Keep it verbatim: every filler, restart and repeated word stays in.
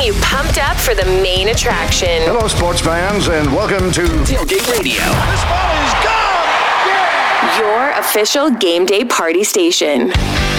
you pumped up for the main attraction. Hello, sports fans, and welcome to Tailgate Radio. This ball is gone! Yeah! Your official game day party station.